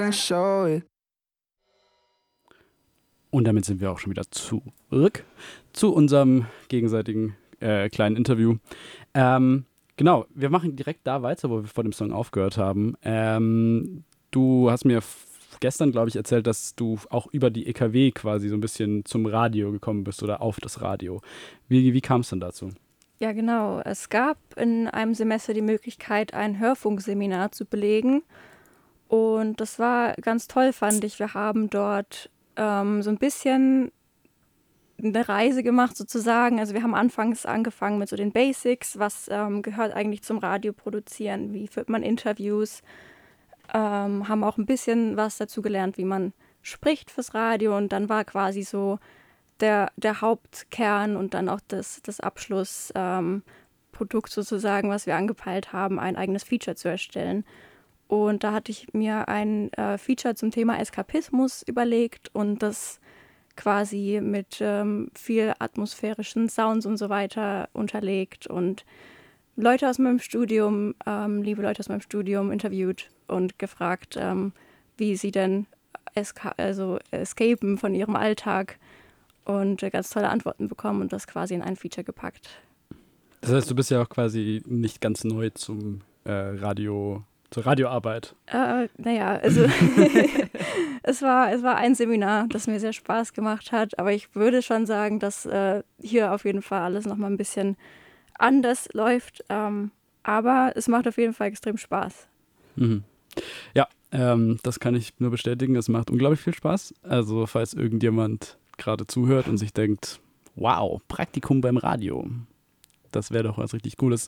show it. Und damit sind wir auch schon wieder zurück zu unserem gegenseitigen kleinen Interview. Genau, wir machen direkt da weiter, wo wir vor dem Song aufgehört haben. Du hast mir gestern, glaube ich, erzählt, dass du auch über die EKW quasi so ein bisschen zum Radio gekommen bist oder auf das Radio. Wie kam es denn dazu? Ja, genau. Es gab in einem Semester die Möglichkeit, ein Hörfunkseminar zu belegen. Und das war ganz toll, fand ich. Wir haben dort so ein bisschen eine Reise gemacht sozusagen. Also wir haben anfangs angefangen mit so den Basics. Was gehört eigentlich zum Radio produzieren? Wie führt man Interviews? Haben auch ein bisschen was dazu gelernt, wie man spricht fürs Radio. Und dann war quasi so der Hauptkern und dann auch das Abschlussprodukt sozusagen, was wir angepeilt haben, ein eigenes Feature zu erstellen. Und da hatte ich mir ein Feature zum Thema Eskapismus überlegt und das quasi mit viel atmosphärischen Sounds und so weiter unterlegt und liebe Leute aus meinem Studium interviewt und gefragt, wie sie denn escapen von ihrem Alltag und ganz tolle Antworten bekommen und das quasi in ein Feature gepackt. Das heißt, du bist ja auch quasi nicht ganz neu zur Radioarbeit. Naja, also es war ein Seminar, das mir sehr Spaß gemacht hat, aber ich würde schon sagen, dass hier auf jeden Fall alles nochmal ein bisschen anders läuft, aber es macht auf jeden Fall extrem Spaß. Mhm. Ja, das kann ich nur bestätigen, es macht unglaublich viel Spaß. Also falls irgendjemand gerade zuhört und sich denkt, wow, Praktikum beim Radio, das wäre doch was richtig Cooles.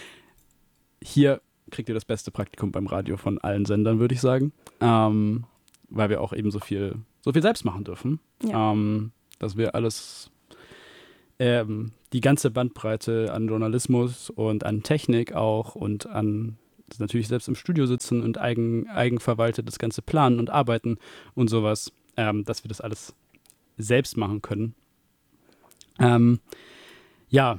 Hier kriegt ihr das beste Praktikum beim Radio von allen Sendern, würde ich sagen, weil wir auch eben so viel selbst machen dürfen, Ja. dass wir alles, die ganze Bandbreite an Journalismus und an Technik auch und an natürlich selbst im Studio sitzen und eigenverwaltet das Ganze planen und arbeiten und sowas, dass wir das alles selbst machen können. Ja.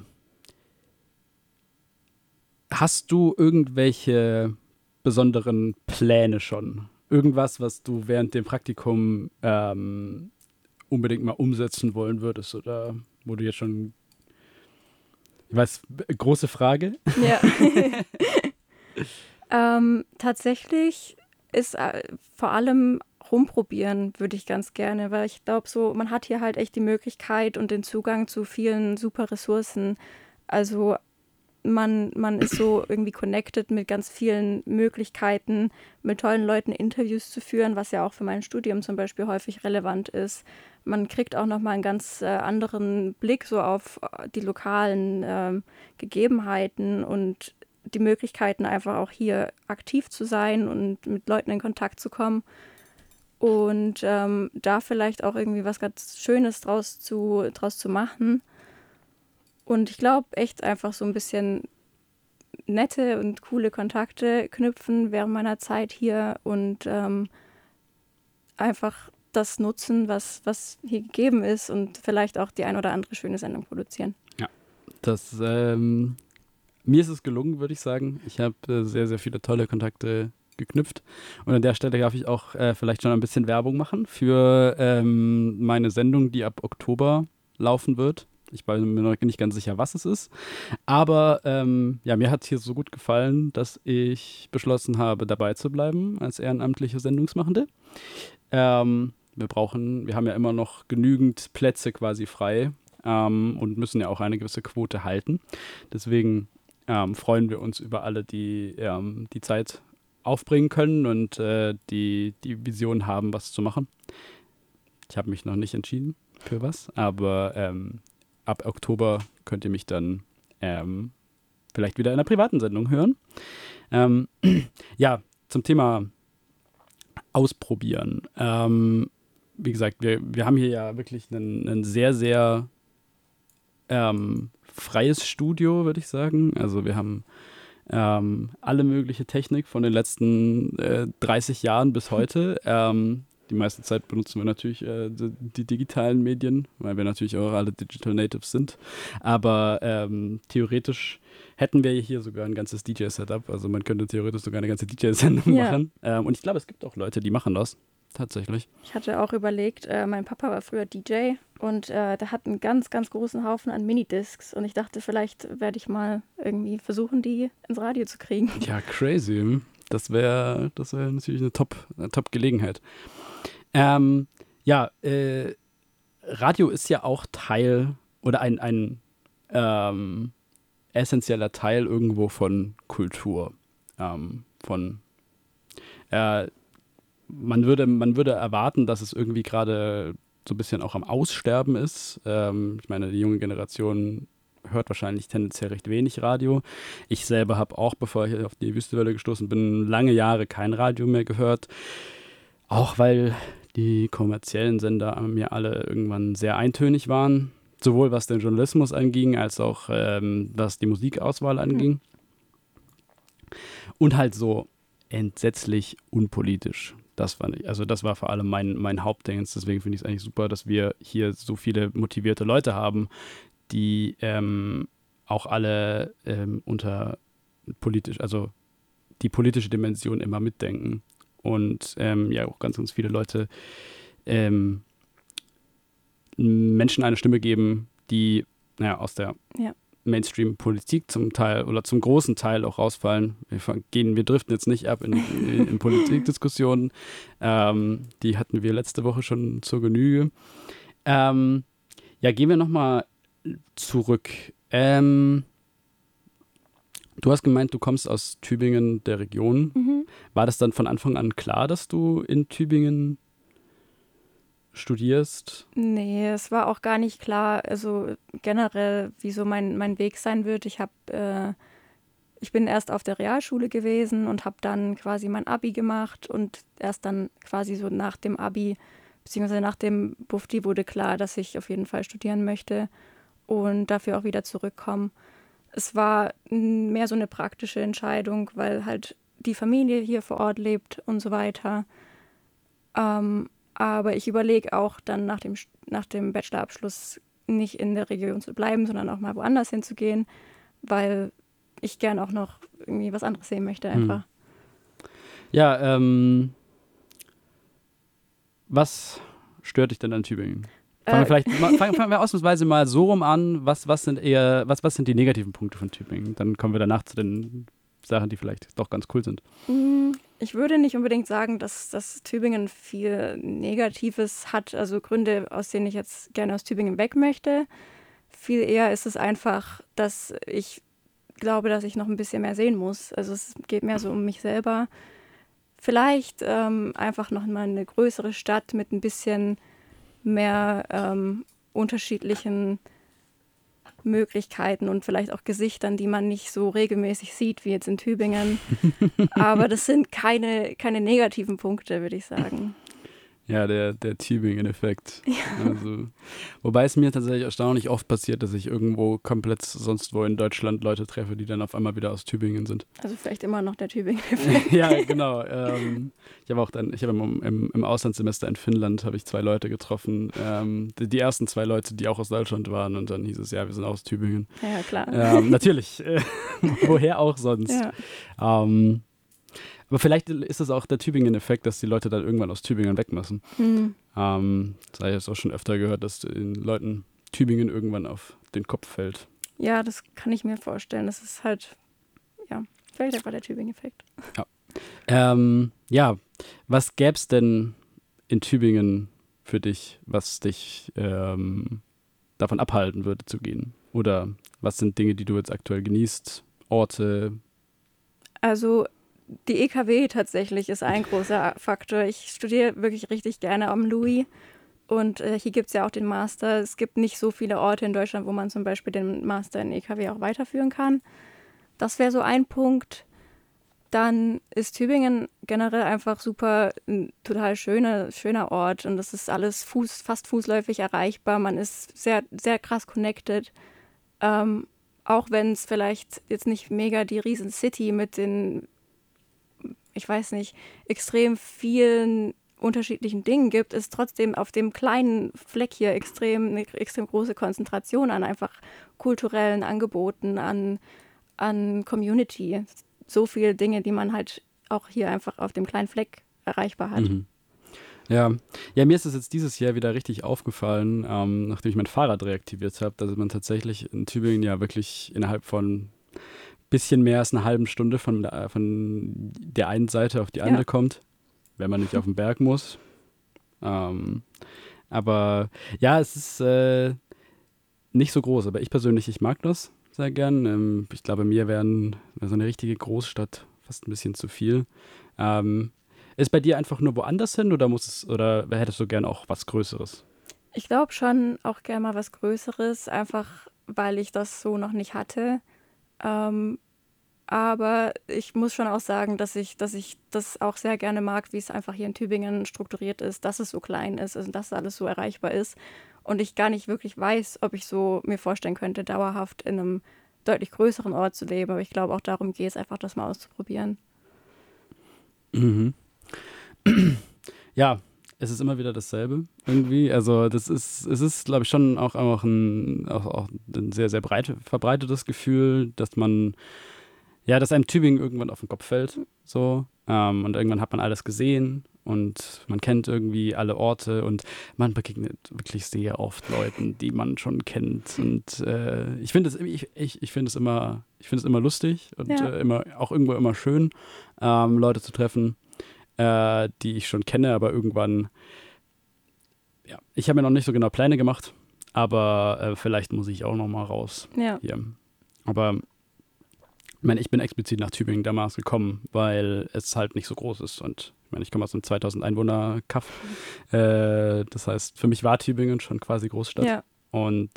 Hast du irgendwelche besonderen Pläne schon? Irgendwas, was du während dem Praktikum unbedingt mal umsetzen wollen würdest? Oder wo du jetzt schon, ich weiß, große Frage? Ja. Tatsächlich ist vor allem rumprobieren würde ich ganz gerne, weil ich glaube so, man hat hier halt echt die Möglichkeit und den Zugang zu vielen super Ressourcen. Also man ist so irgendwie connected mit ganz vielen Möglichkeiten, mit tollen Leuten Interviews zu führen, was ja auch für mein Studium zum Beispiel häufig relevant ist. Man kriegt auch nochmal einen ganz anderen Blick so auf die lokalen Gegebenheiten und die Möglichkeiten, einfach auch hier aktiv zu sein und mit Leuten in Kontakt zu kommen. Und da vielleicht auch irgendwie was ganz Schönes draus zu machen. Und ich glaube, echt einfach so ein bisschen nette und coole Kontakte knüpfen während meiner Zeit hier und einfach das nutzen, was hier gegeben ist und vielleicht auch die ein oder andere schöne Sendung produzieren. Ja, mir ist es gelungen, würde ich sagen. Ich habe sehr, sehr viele tolle Kontakte geknüpft. Und an der Stelle darf ich auch vielleicht schon ein bisschen Werbung machen für meine Sendung, die ab Oktober laufen wird. Ich bin mir noch nicht ganz sicher, was es ist. Aber mir hat es hier so gut gefallen, dass ich beschlossen habe, dabei zu bleiben als ehrenamtliche Sendungsmachende. Wir haben ja immer noch genügend Plätze quasi frei und müssen ja auch eine gewisse Quote halten. Deswegen freuen wir uns über alle, die die Zeit aufbringen können und die Vision haben, was zu machen. Ich habe mich noch nicht entschieden für was, aber ab Oktober könnt ihr mich dann vielleicht wieder in einer privaten Sendung hören. Ja, zum Thema Ausprobieren. Wie gesagt, wir haben hier ja wirklich ein sehr, sehr freies Studio, würde ich sagen. Also wir haben alle mögliche Technik von den letzten 30 Jahren bis heute. die meiste Zeit benutzen wir natürlich die digitalen Medien, weil wir natürlich auch alle Digital Natives sind. Aber theoretisch hätten wir hier sogar ein ganzes DJ-Setup. Also man könnte theoretisch sogar eine ganze DJ-Sendung machen. Und ich glaube, es gibt auch Leute, die machen das. Tatsächlich. Ich hatte auch überlegt, mein Papa war früher DJ und der hat einen ganz, ganz großen Haufen an Minidiscs und ich dachte, vielleicht werde ich mal irgendwie versuchen, die ins Radio zu kriegen. Ja, crazy. Das wäre natürlich eine Top-Gelegenheit. Radio ist ja auch Teil oder ein essentieller Teil irgendwo von Kultur. Man würde erwarten, dass es irgendwie gerade so ein bisschen auch am Aussterben ist. Ich meine, die junge Generation hört wahrscheinlich tendenziell recht wenig Radio. Ich selber habe auch, bevor ich auf die Wüstewelle gestoßen bin, lange Jahre kein Radio mehr gehört. Auch weil die kommerziellen Sender mir alle irgendwann sehr eintönig waren. Sowohl was den Journalismus anging, als auch was die Musikauswahl anging. Und halt so entsetzlich unpolitisch. Das war vor allem mein Hauptding. Deswegen finde ich es eigentlich super, dass wir hier so viele motivierte Leute haben, die auch alle unter politisch, also die politische Dimension immer mitdenken. Und auch ganz, ganz viele Leute Menschen eine Stimme geben, die aus der Mainstream-Politik zum Teil oder zum großen Teil auch rausfallen. Wir driften jetzt nicht ab in Politikdiskussionen. Die hatten wir letzte Woche schon zur Genüge. Gehen wir nochmal zurück. Du hast gemeint, du kommst aus Tübingen, der Region. Mhm. War das dann von Anfang an klar, dass du in Tübingen studierst? Nee, es war auch gar nicht klar, also generell, wie so mein Weg sein wird. Ich bin erst auf der Realschule gewesen und habe dann quasi mein Abi gemacht und erst dann quasi so nach dem Abi, beziehungsweise nach dem Bufdi wurde klar, dass ich auf jeden Fall studieren möchte und dafür auch wieder zurückkomme. Es war mehr so eine praktische Entscheidung, weil halt die Familie hier vor Ort lebt und so weiter. Aber ich überlege auch dann nach dem Bachelorabschluss nicht in der Region zu bleiben, sondern auch mal woanders hinzugehen, weil ich gern auch noch irgendwie was anderes sehen möchte einfach. Ja, was stört dich denn an Tübingen? Fangen wir ausnahmsweise mal so rum an, was sind die negativen Punkte von Tübingen? Dann kommen wir danach zu den Sachen, die vielleicht doch ganz cool sind. Ich würde nicht unbedingt sagen, dass Tübingen viel Negatives hat, also Gründe, aus denen ich jetzt gerne aus Tübingen weg möchte. Viel eher ist es einfach, dass ich glaube, dass ich noch ein bisschen mehr sehen muss. Also es geht mehr so um mich selber. Vielleicht einfach noch mal eine größere Stadt mit ein bisschen mehr unterschiedlichen Möglichkeiten und vielleicht auch Gesichtern, die man nicht so regelmäßig sieht wie jetzt in Tübingen. Aber das sind keine negativen Punkte, würde ich sagen. Ja, der Tübingen-Effekt. Ja. Also, wobei es mir tatsächlich erstaunlich oft passiert, dass ich irgendwo komplett sonst wo in Deutschland Leute treffe, die dann auf einmal wieder aus Tübingen sind. Also vielleicht immer noch der Tübingen-Effekt. Ja, genau. Ich habe im Auslandssemester in Finnland habe ich 2 Leute getroffen. Die ersten 2 Leute, die auch aus Deutschland waren, und dann hieß es, ja, wir sind aus Tübingen. Ja, klar. Natürlich. Woher auch sonst. Ja. Aber vielleicht ist es auch der Tübingen-Effekt, dass die Leute dann irgendwann aus Tübingen weg müssen. Das habe ich jetzt auch schon öfter gehört, dass den Leuten Tübingen irgendwann auf den Kopf fällt. Ja, das kann ich mir vorstellen. Das ist halt, vielleicht einfach der Tübingen-Effekt. Ja. Was gäbe es denn in Tübingen für dich, was dich davon abhalten würde zu gehen? Oder was sind Dinge, die du jetzt aktuell genießt? Orte? Also die EKW tatsächlich ist ein großer Faktor. Ich studiere wirklich richtig gerne am LUI und hier gibt es ja auch den Master. Es gibt nicht so viele Orte in Deutschland, wo man zum Beispiel den Master in EKW auch weiterführen kann. Das wäre so ein Punkt. Dann ist Tübingen generell einfach super ein total schöner Ort und das ist alles fast fußläufig erreichbar. Man ist sehr, sehr krass connected. Auch wenn es vielleicht jetzt nicht mega die Riesen-City mit den, ich weiß nicht, extrem vielen unterschiedlichen Dingen gibt, ist trotzdem auf dem kleinen Fleck hier eine extrem große Konzentration an einfach kulturellen Angeboten, an Community. So viele Dinge, die man halt auch hier einfach auf dem kleinen Fleck erreichbar hat. Mhm. Ja. Ja, mir ist es jetzt dieses Jahr wieder richtig aufgefallen, nachdem ich mein Fahrrad reaktiviert habe, dass man tatsächlich in Tübingen ja wirklich innerhalb von bisschen mehr als einer halben Stunde von der einen Seite auf die andere kommt, wenn man nicht auf den Berg muss. Aber ja, es ist nicht so groß, aber ich persönlich, ich mag das sehr gern. Ich glaube, mir wären so eine richtige Großstadt fast ein bisschen zu viel. Ist bei dir einfach nur woanders hin oder hättest du gern auch was Größeres? Ich glaube schon auch gerne mal was Größeres, einfach weil ich das so noch nicht hatte. Ähm, aber ich muss schon auch sagen, dass ich das auch sehr gerne mag, wie es einfach hier in Tübingen strukturiert ist, dass es so klein ist und dass alles so erreichbar ist. Und ich gar nicht wirklich weiß, ob ich so mir vorstellen könnte, dauerhaft in einem deutlich größeren Ort zu leben. Aber ich glaube, auch darum geht es einfach, das mal auszuprobieren. Mhm. Ja, es ist immer wieder dasselbe irgendwie. Also es ist, glaube ich, schon auch ein sehr, sehr breit verbreitetes Gefühl, dass einem Tübingen irgendwann auf den Kopf fällt. So. Und irgendwann hat man alles gesehen und man kennt irgendwie alle Orte und man begegnet wirklich sehr oft Leuten, die man schon kennt. Und ich finde ich finde es immer lustig und Ja, auch irgendwo immer schön, Leute zu treffen, die ich schon kenne, aber irgendwann, ja, ich habe mir noch nicht so genau Pläne gemacht, aber vielleicht muss ich auch noch mal raus ja, hier. Aber ich meine, ich bin explizit nach Tübingen damals gekommen, weil es halt nicht so groß ist. Und ich meine, ich komme aus einem 2000 Einwohner-Kaff. Das heißt, für mich war Tübingen schon quasi Großstadt. ja, Und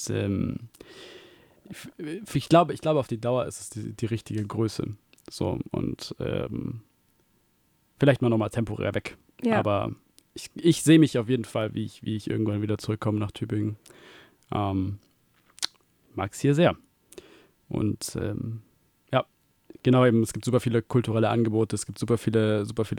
ich glaube, auf die Dauer ist es die richtige Größe. So, und vielleicht mal nochmal temporär weg. ja. Aber ich sehe mich auf jeden Fall, wie ich irgendwann wieder zurückkomme nach Tübingen. Mag es hier sehr. Und ja, genau eben, es gibt super viele kulturelle Angebote, es gibt super viele